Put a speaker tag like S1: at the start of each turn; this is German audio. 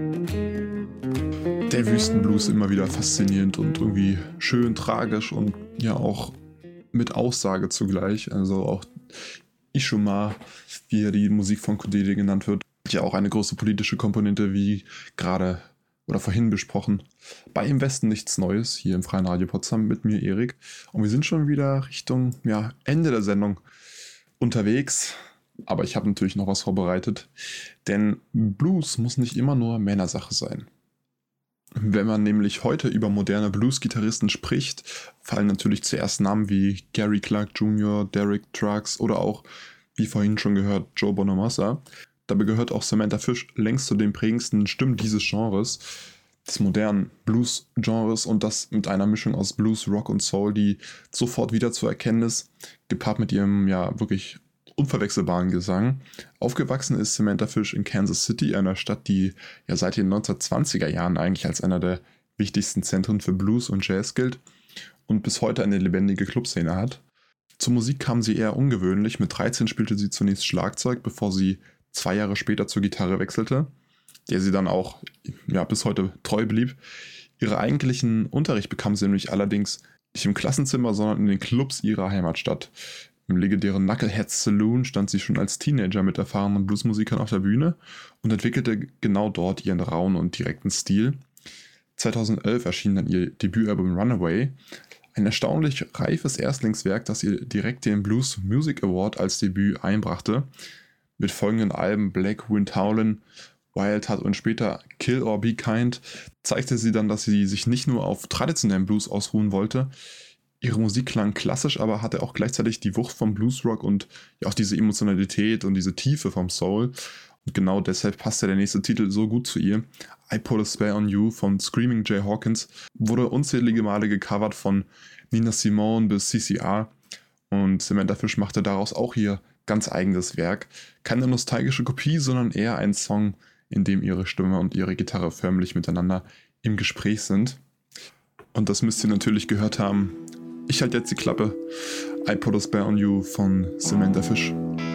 S1: Der Wüstenblues immer wieder faszinierend und irgendwie schön tragisch und ja auch mit Aussage zugleich. Also auch Ishuma, wie hier die Musik von Kodede genannt wird, hat ja auch eine große politische Komponente, wie gerade oder vorhin besprochen. Bei Im Westen nichts Neues, hier im Freien Radio Potsdam mit mir, Erik. Und wir sind schon wieder Richtung Ende der Sendung unterwegs. Aber ich habe natürlich noch was vorbereitet. Denn Blues muss nicht immer nur Männersache sein. Wenn man nämlich heute über moderne Blues-Gitarristen spricht, fallen natürlich zuerst Namen wie Gary Clark Jr., Derek Trucks oder auch, wie vorhin schon gehört, Joe Bonamassa. Dabei gehört auch Samantha Fish längst zu den prägendsten Stimmen dieses Genres, des modernen Blues-Genres, und das mit einer Mischung aus Blues, Rock und Soul, die sofort wieder zu erkennen ist, gepaart mit ihrem wirklich unverwechselbaren Gesang. Aufgewachsen ist Samantha Fish in Kansas City, einer Stadt, die seit den 1920er Jahren eigentlich als einer der wichtigsten Zentren für Blues und Jazz gilt und bis heute eine lebendige Clubszene hat. Zur Musik kam sie eher ungewöhnlich. Mit 13 spielte sie zunächst Schlagzeug, bevor sie 2 Jahre später zur Gitarre wechselte, der sie dann auch bis heute treu blieb. Ihren eigentlichen Unterricht bekam sie nämlich allerdings nicht im Klassenzimmer, sondern in den Clubs ihrer Heimatstadt. Im legendären Knuckleheads Saloon stand sie schon als Teenager mit erfahrenen Bluesmusikern auf der Bühne und entwickelte genau dort ihren rauen und direkten Stil. 2011 erschien dann ihr Debütalbum Runaway, ein erstaunlich reifes Erstlingswerk, das ihr direkt den Blues Music Award als Debüt einbrachte. Mit folgenden Alben Black Wind Howlin', Wild Heart und später Kill or Be Kind zeigte sie dann, dass sie sich nicht nur auf traditionellen Blues ausruhen wollte. Ihre Musik klang klassisch, aber hatte auch gleichzeitig die Wucht vom Bluesrock und auch diese Emotionalität und diese Tiefe vom Soul. Und genau deshalb passte der nächste Titel so gut zu ihr. I Put a Spell on You von Screaming Jay Hawkins wurde unzählige Male gecovert, von Nina Simone bis CCR. Und Samantha Fish machte daraus auch ihr ganz eigenes Werk. Keine nostalgische Kopie, sondern eher ein Song, in dem ihre Stimme und ihre Gitarre förmlich miteinander im Gespräch sind. Und das müsst ihr natürlich gehört haben. Ich halte jetzt die Klappe. I Put a Spell on You von Samantha Fish.